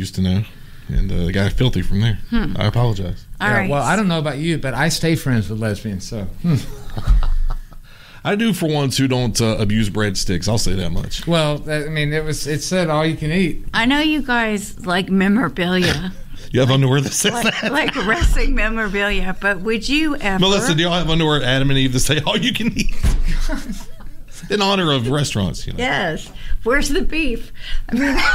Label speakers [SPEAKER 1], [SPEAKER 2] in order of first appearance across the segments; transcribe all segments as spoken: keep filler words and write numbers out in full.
[SPEAKER 1] used to know, and uh, got filthy from there. Hmm. I apologize.
[SPEAKER 2] All
[SPEAKER 3] yeah,
[SPEAKER 2] right.
[SPEAKER 3] Well, I don't know about you, but I stay friends with lesbians, so. Hmm.
[SPEAKER 1] I do for ones who don't uh, abuse breadsticks. I'll say that much.
[SPEAKER 3] Well, I mean, it was it said all you can eat.
[SPEAKER 2] I know you guys like memorabilia.
[SPEAKER 1] You have underwear that says
[SPEAKER 2] like,
[SPEAKER 1] that?
[SPEAKER 2] Like wrestling memorabilia, but would you ever...
[SPEAKER 1] Melissa, do y'all have underwear at Adam and Eve that say all you can eat? In honor of restaurants, you know.
[SPEAKER 2] Yes. Where's the beef? I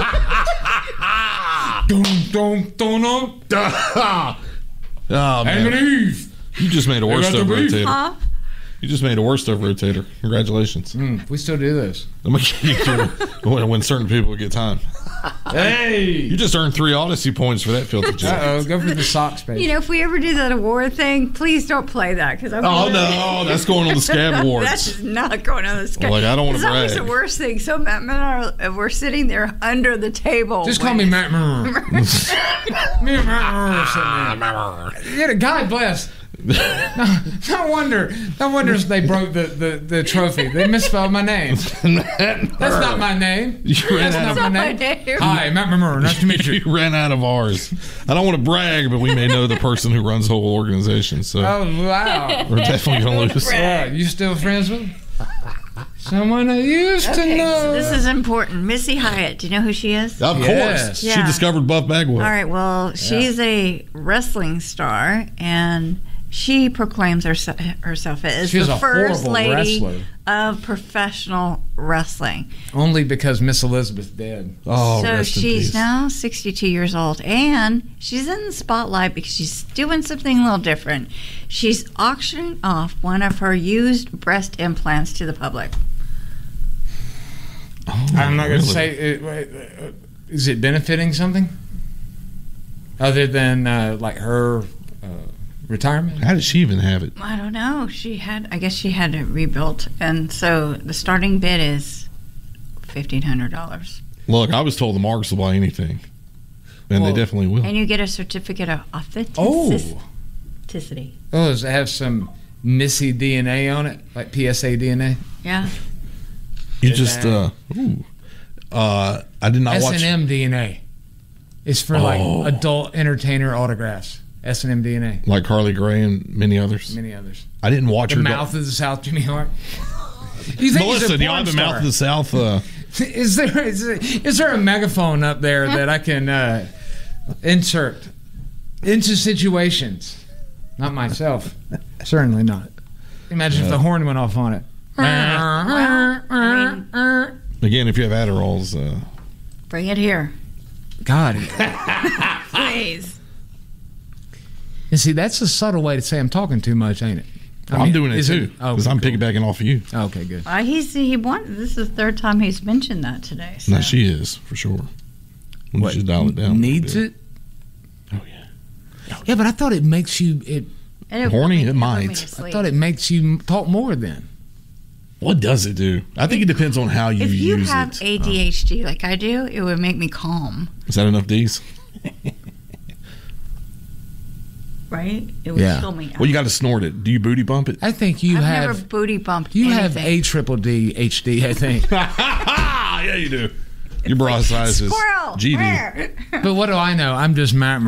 [SPEAKER 3] mean... dun, dun, dun, dun.
[SPEAKER 1] Oh, man.
[SPEAKER 3] Adam and Eve.
[SPEAKER 1] You just made a worst over rotator.
[SPEAKER 2] Huh?
[SPEAKER 1] You just made a worst over rotator. Congratulations.
[SPEAKER 3] Mm, we still do this.
[SPEAKER 1] I'm gonna get you when, when certain people get time.
[SPEAKER 3] Hey!
[SPEAKER 1] You just earned three Odyssey points for that filthy joke.
[SPEAKER 3] Uh-oh, go for the socks page.
[SPEAKER 2] You know, if we ever do that award thing, please don't play that. Cause I'm
[SPEAKER 1] oh,
[SPEAKER 2] really...
[SPEAKER 1] no. That's going on the Scab Awards.
[SPEAKER 2] That's not going on the Scab.
[SPEAKER 1] Well, like, I don't want to brag.
[SPEAKER 2] It's always the worst thing. So Matt and I are, we're sitting there under the table.
[SPEAKER 3] Just call me Matt Murr. Me and Matt Murr. Yeah, God bless. no, no wonder. No wonder they broke the, the, the trophy. They misspelled my name. That's not my name.
[SPEAKER 1] You ran
[SPEAKER 2] That's
[SPEAKER 1] out
[SPEAKER 2] not
[SPEAKER 1] of,
[SPEAKER 2] my name.
[SPEAKER 3] Hi, Matt Murr. Nice to meet you.
[SPEAKER 1] You ran out of ours. I don't want to brag, but we may know the person who runs the whole organization. So
[SPEAKER 3] oh wow,
[SPEAKER 1] we're definitely gonna lose.
[SPEAKER 3] Yeah, you still friends with him? Someone I used
[SPEAKER 2] okay,
[SPEAKER 3] to know.
[SPEAKER 2] So this is important. Missy Hyatt. Do you know who she is?
[SPEAKER 1] Of
[SPEAKER 3] yes.
[SPEAKER 1] course.
[SPEAKER 2] Yeah.
[SPEAKER 1] She discovered Buff Bagwell.
[SPEAKER 2] All right. Well, she's yeah. a wrestling star, and she proclaims herself, herself as
[SPEAKER 3] she's
[SPEAKER 2] the first lady
[SPEAKER 3] wrestler.
[SPEAKER 2] of professional wrestling.
[SPEAKER 3] Only because Miss Elizabeth's dead.
[SPEAKER 1] Oh,
[SPEAKER 2] so
[SPEAKER 1] rest in
[SPEAKER 2] she's
[SPEAKER 1] peace.
[SPEAKER 2] now sixty-two years old, and she's in the spotlight because she's doing something a little different. She's auctioning off one of her used breast implants to the public.
[SPEAKER 3] Oh, I'm not going to say. Uh, is it benefiting something other than uh, like her uh, retirement?
[SPEAKER 1] How did she even have it?
[SPEAKER 2] I don't know. She had. I guess she had it rebuilt, and so the starting bid is fifteen hundred dollars.
[SPEAKER 1] Look, I was told the Marks will buy anything, and well, they definitely will.
[SPEAKER 2] And you get a certificate of authenticity.
[SPEAKER 3] Oh,
[SPEAKER 2] authenticity.
[SPEAKER 3] Oh, does it have some Missy D N A on it, like P S A D N A?
[SPEAKER 2] Yeah.
[SPEAKER 1] You just, uh, ooh, uh, I did not
[SPEAKER 3] S
[SPEAKER 1] watch.
[SPEAKER 3] and M D N A. It's for
[SPEAKER 1] oh.
[SPEAKER 3] like adult entertainer autographs. S and M D N A.
[SPEAKER 1] Like Carly Gray and many others.
[SPEAKER 3] Many others.
[SPEAKER 1] I didn't watch
[SPEAKER 3] the
[SPEAKER 1] her.
[SPEAKER 3] The Mouth of the South, Jimmy Hart.
[SPEAKER 1] You think Melissa, do you have the Mouth of the South? Uh...
[SPEAKER 3] is there is, there is there a megaphone up there that I can uh, insert into situations? Not myself. Certainly not. Imagine yeah. if the horn went off on it.
[SPEAKER 2] Well, I mean,
[SPEAKER 1] again, if you have Adderalls, uh...
[SPEAKER 2] bring it here.
[SPEAKER 3] God,
[SPEAKER 2] please.
[SPEAKER 3] And see, that's a subtle way to say I'm talking too much, ain't it? I
[SPEAKER 1] well,
[SPEAKER 3] mean,
[SPEAKER 1] I'm doing it too because
[SPEAKER 3] oh,
[SPEAKER 1] I'm
[SPEAKER 3] cool.
[SPEAKER 1] piggybacking off of you.
[SPEAKER 3] Oh, okay, good.
[SPEAKER 2] Uh, he's he won. This is the third time he's mentioned that today. So.
[SPEAKER 1] No, she is for sure. We
[SPEAKER 3] What,
[SPEAKER 1] should dial it down.
[SPEAKER 3] Needs it?
[SPEAKER 1] Oh yeah.
[SPEAKER 3] Yeah, but I thought it makes you it.
[SPEAKER 2] And it
[SPEAKER 1] horny. It
[SPEAKER 2] might.
[SPEAKER 3] I thought it makes you talk more then.
[SPEAKER 1] What does it do? I think it depends on how you
[SPEAKER 2] if you
[SPEAKER 1] use
[SPEAKER 2] have
[SPEAKER 1] it.
[SPEAKER 2] A D H D oh. like I do, it would make me calm.
[SPEAKER 1] Is that enough D's?
[SPEAKER 2] Right? It would
[SPEAKER 3] Yeah.
[SPEAKER 2] chill me out.
[SPEAKER 1] Well, you got to snort it. Do you booty bump it?
[SPEAKER 3] I think you
[SPEAKER 2] I've
[SPEAKER 3] have.
[SPEAKER 2] never booty bumped
[SPEAKER 3] You
[SPEAKER 2] anything.
[SPEAKER 3] have a triple D H D. I think.
[SPEAKER 1] Yeah, you do. Your bra
[SPEAKER 2] like,
[SPEAKER 1] size is
[SPEAKER 2] squirrel,
[SPEAKER 1] G D.
[SPEAKER 2] where?
[SPEAKER 3] But what do I know? I'm just Matt.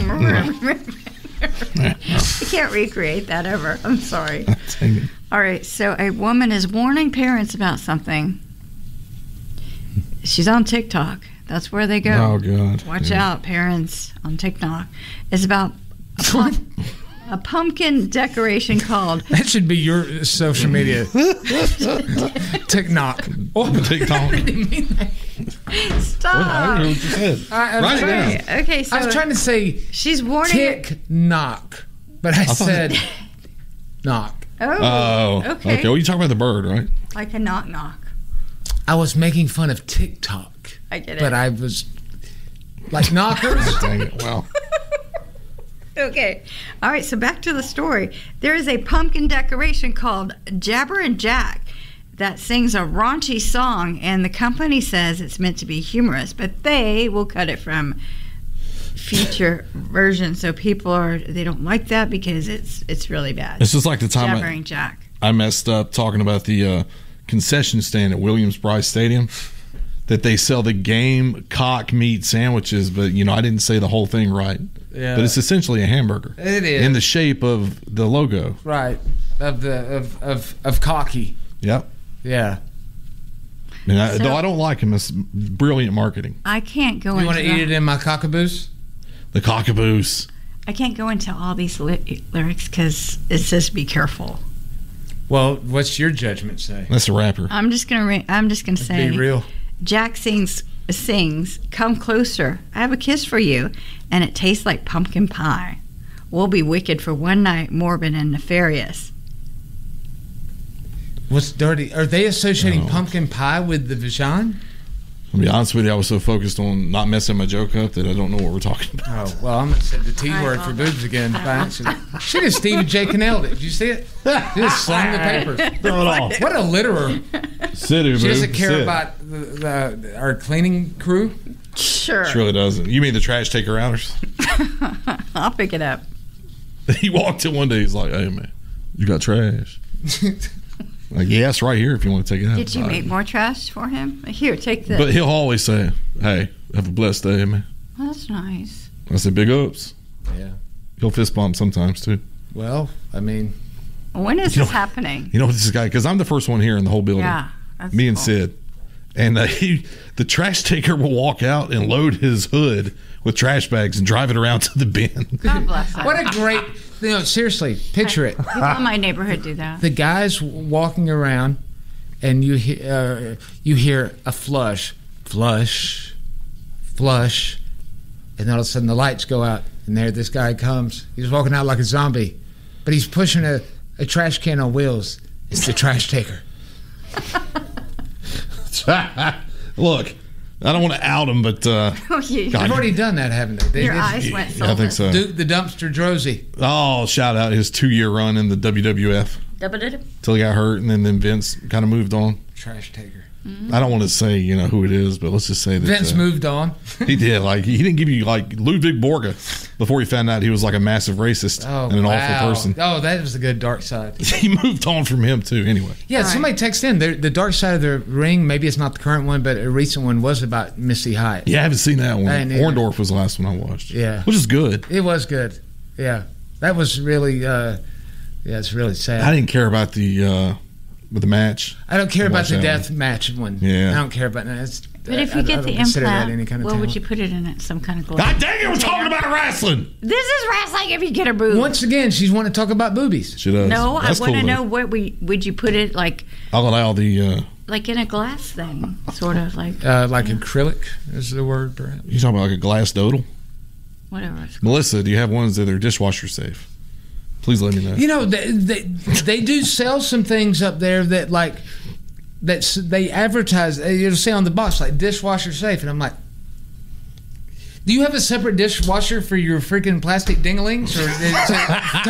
[SPEAKER 2] You can't recreate that ever. I'm sorry. All right, so a woman is warning parents about something. She's on TikTok. That's where they go.
[SPEAKER 1] Oh, God.
[SPEAKER 2] Watch
[SPEAKER 1] yeah.
[SPEAKER 2] out, parents, on TikTok. It's about a, pump, a pumpkin decoration called...
[SPEAKER 3] That should be your social media. TikTok.
[SPEAKER 1] Oh, TikTok.
[SPEAKER 3] I didn't mean that.
[SPEAKER 2] Stop.
[SPEAKER 1] Well, I don't know what you said.
[SPEAKER 3] I, I
[SPEAKER 1] Write it
[SPEAKER 3] trying,
[SPEAKER 1] down.
[SPEAKER 2] Okay, so...
[SPEAKER 3] I was trying to say
[SPEAKER 2] she's warning...
[SPEAKER 3] tick knock, but I, I said
[SPEAKER 1] that...
[SPEAKER 3] knock.
[SPEAKER 2] Oh,
[SPEAKER 1] oh, okay. okay. Well, you talk about the bird, right?
[SPEAKER 2] Like a knock knock.
[SPEAKER 3] I was making fun of TikTok.
[SPEAKER 2] I get it.
[SPEAKER 3] But I was like knockers.
[SPEAKER 1] Dang it! Well.
[SPEAKER 2] Okay. All right. So back to the story. There is a pumpkin decoration called Jabber and Jack that sings a raunchy song, and the company says it's meant to be humorous, but they will cut it from future versions. So people are they don't like that because it's it's really bad.
[SPEAKER 1] It's just like the time
[SPEAKER 2] Jabber
[SPEAKER 1] I,
[SPEAKER 2] and Jack.
[SPEAKER 1] I messed up talking about the uh, concession stand at Williams-Brice Stadium. that they sell the game cock meat sandwiches, but you know I didn't say the whole thing right.
[SPEAKER 3] Yeah.
[SPEAKER 1] But it's essentially a hamburger.
[SPEAKER 3] It is
[SPEAKER 1] in the shape of the logo.
[SPEAKER 3] Right. Of the of of, of cocky.
[SPEAKER 1] Yep.
[SPEAKER 3] Yeah.
[SPEAKER 1] And I,
[SPEAKER 2] So-
[SPEAKER 1] though I don't like him, it's brilliant marketing.
[SPEAKER 2] I can't go
[SPEAKER 3] You
[SPEAKER 2] into
[SPEAKER 3] want to
[SPEAKER 2] the-
[SPEAKER 3] eat it in my cockaboose?
[SPEAKER 1] The cockaboose.
[SPEAKER 2] I can't go into all these li- lyrics because it says be careful.
[SPEAKER 3] Well, what's your judgment say?
[SPEAKER 1] That's a rapper.
[SPEAKER 2] I'm just gonna re- I'm just gonna say
[SPEAKER 3] Be real.
[SPEAKER 2] Jack sings sings come closer, I have a kiss for you, and it tastes like pumpkin pie. We'll be wicked for one night, morbid and nefarious.
[SPEAKER 3] What's dirty? Are they associating
[SPEAKER 1] No.
[SPEAKER 3] pumpkin pie with the vagina?
[SPEAKER 1] I'll be honest with you, I was so focused on not messing my joke up that I don't know what we're talking about.
[SPEAKER 3] Oh, well, I'm going to say the T
[SPEAKER 2] All right,
[SPEAKER 3] word
[SPEAKER 2] well,
[SPEAKER 3] for boobs again by accident. She just Stephen J. Cannelled it. Did you see it? She just slung the papers.
[SPEAKER 1] Throw it off.
[SPEAKER 3] What a litterer.
[SPEAKER 1] Sit, boo.
[SPEAKER 3] She doesn't care
[SPEAKER 1] Sit.
[SPEAKER 3] about the, the, our cleaning crew.
[SPEAKER 2] Sure.
[SPEAKER 1] She really doesn't. You mean the trash taker outers?
[SPEAKER 2] I'll pick it up.
[SPEAKER 1] He walked in one day, he's like, hey, man, you got trash. Like, yeah, it's right here if you want to take it out.
[SPEAKER 2] Did you make more trash for him? Here, take this.
[SPEAKER 1] But he'll always say, hey, have a blessed day, man.
[SPEAKER 2] Well, that's nice.
[SPEAKER 1] I said, big ups.
[SPEAKER 3] Yeah.
[SPEAKER 1] He'll fist bump sometimes, too.
[SPEAKER 3] Well, I mean,
[SPEAKER 2] When is
[SPEAKER 1] You
[SPEAKER 2] this
[SPEAKER 1] know-
[SPEAKER 2] happening?
[SPEAKER 1] You know what this guy, because I'm the first one here in the whole building.
[SPEAKER 2] Yeah. That's
[SPEAKER 1] Me and
[SPEAKER 2] cool.
[SPEAKER 1] Sid. And uh, he, the trash taker will walk out and load his hood with trash bags and drive it around to the bin.
[SPEAKER 2] God bless him.
[SPEAKER 3] what a great, you know, seriously, picture it.
[SPEAKER 2] People in my neighborhood do that.
[SPEAKER 3] The guy's walking around, and you hear uh, you hear a flush, flush, flush, and then all of a sudden the lights go out, and there this guy comes. He's walking out like a zombie, but he's pushing a, a trash can on wheels. It's the trash taker.
[SPEAKER 1] Look, I don't want to out him, but uh,
[SPEAKER 2] Oh, you,
[SPEAKER 1] God.
[SPEAKER 3] They've already done that, haven't they? they
[SPEAKER 2] your
[SPEAKER 3] did-
[SPEAKER 2] eyes went
[SPEAKER 1] yeah, I think
[SPEAKER 2] silver.
[SPEAKER 1] so.
[SPEAKER 3] Duke the Dumpster Drozy.
[SPEAKER 1] Oh, shout out his two-year run in the W W F
[SPEAKER 2] Double-did.
[SPEAKER 1] till he got hurt, and then, then Vince kind of moved on.
[SPEAKER 3] Trash taker.
[SPEAKER 1] I don't want to say, you know, who it is, but let's just say that
[SPEAKER 3] Vince
[SPEAKER 1] uh,
[SPEAKER 3] moved on.
[SPEAKER 1] he did. Like, he didn't give you, like, Ludwig Borga before he found out he was, like, a massive racist
[SPEAKER 3] Oh,
[SPEAKER 1] and an
[SPEAKER 3] wow.
[SPEAKER 1] awful person.
[SPEAKER 3] Oh, that was a good dark side.
[SPEAKER 1] He moved on from him, too, anyway.
[SPEAKER 3] Yeah,
[SPEAKER 2] All right.
[SPEAKER 3] somebody texted in. The, the dark side of the ring, maybe it's not the current one, but a recent one was about Missy Hyatt.
[SPEAKER 1] Yeah, I haven't seen that one.
[SPEAKER 3] I didn't either.
[SPEAKER 1] Orndorff was the last one I watched.
[SPEAKER 3] Yeah.
[SPEAKER 1] Which is good.
[SPEAKER 3] It was good. Yeah. That was really, uh, yeah, it's really sad.
[SPEAKER 1] I didn't care about the uh, with the match.
[SPEAKER 3] I don't care
[SPEAKER 1] I
[SPEAKER 3] about
[SPEAKER 1] watched
[SPEAKER 3] the
[SPEAKER 1] that
[SPEAKER 3] death match one.
[SPEAKER 1] Yeah.
[SPEAKER 3] I don't care about that. It's,
[SPEAKER 2] But if
[SPEAKER 3] I-
[SPEAKER 2] you
[SPEAKER 3] I
[SPEAKER 2] get
[SPEAKER 3] don't
[SPEAKER 2] the
[SPEAKER 3] consider that
[SPEAKER 2] implant,
[SPEAKER 3] any kind of
[SPEAKER 2] what would
[SPEAKER 3] talent.
[SPEAKER 2] you put it in? It some kind of glove?
[SPEAKER 1] God dang it, we're talking about wrestling.
[SPEAKER 2] This is wrestling. If you get a boob.
[SPEAKER 3] Once again, she's wanting to talk about boobies.
[SPEAKER 1] She does.
[SPEAKER 2] no, I
[SPEAKER 1] That's
[SPEAKER 2] want to
[SPEAKER 1] cool,
[SPEAKER 2] know
[SPEAKER 1] though.
[SPEAKER 2] what we would you put it like,
[SPEAKER 1] I'll allow the. Uh,
[SPEAKER 2] like in a glass thing, sort of like
[SPEAKER 3] Uh, like acrylic is the word, perhaps.
[SPEAKER 1] you talking about like a glass dodal?
[SPEAKER 2] whatever. It's
[SPEAKER 1] Melissa, do you have ones that are dishwasher safe? Please let me know.
[SPEAKER 3] You know, they, they, they do sell some things up there that, like, that s- they advertise. It'll say on the box, like, dishwasher safe. And I'm like, do you have a separate dishwasher for your freaking plastic dinglings? Or is it